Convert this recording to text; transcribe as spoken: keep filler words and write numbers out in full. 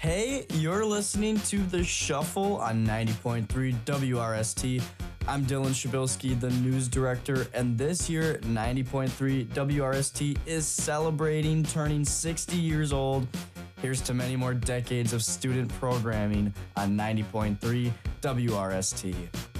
Hey, you're listening to The Shuffle on ninety point three W R S T. I'm Dylan Shabilsky, the news director, and this year, ninety point three W R S T is celebrating turning sixty years old. Here's to many more decades of student programming on ninety point three W R S T.